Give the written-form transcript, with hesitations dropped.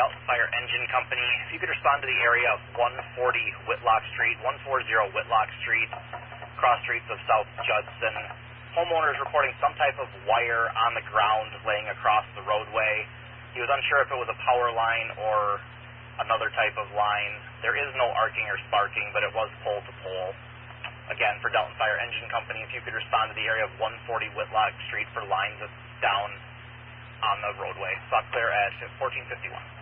Delton Fire Engine Company. If you could respond to the area of 140 Whitlock Street, 140 Whitlock Street, cross streets of South Judson. Homeowner is reporting some type of wire on the ground laying across the roadway. He was unsure if it was a power line or another type of line. There is no arcing or sparking, but it was pole to pole. Again, for Delton Fire Engine Company, if you could respond to the area of 140 Whitlock Street for lines that's down on the roadway. Stop clear at 1451.